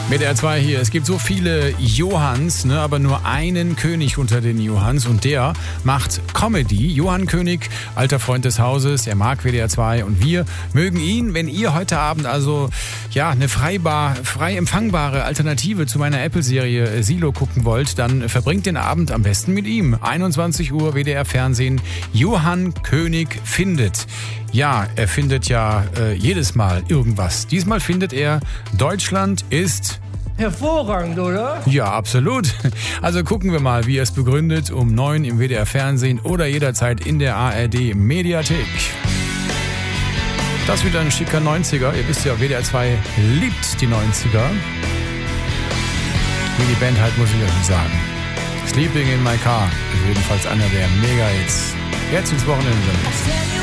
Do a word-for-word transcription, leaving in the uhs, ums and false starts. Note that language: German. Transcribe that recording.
W D R zwei hier. Es gibt so viele Johanns, ne, aber nur einen König unter den Johanns und der macht Comedy. Johann König, alter Freund des Hauses, er mag W D R zwei und wir mögen ihn. Wenn ihr heute Abend also ja eine freibar, frei empfangbare Alternative zu meiner Apple-Serie Silo gucken wollt, dann verbringt den Abend am besten mit ihm. einundzwanzig Uhr W D R Fernsehen. Johann König findet. Ja, er findet ja äh, jedes Mal irgendwas. Diesmal findet er, Deutschland ist hervorragend, oder? Ja, absolut. Also gucken wir mal, wie er es begründet, um neun im W D R Fernsehen oder jederzeit in der A R D Mediathek. Das ist wieder ein schicker neunziger. Ihr wisst ja, W D R zwei liebt die neunziger. Wie die Band halt, muss ich euch nicht sagen. Sleeping in my car ist jedenfalls einer der Mega-Hits. Jetzt ins Wochenende.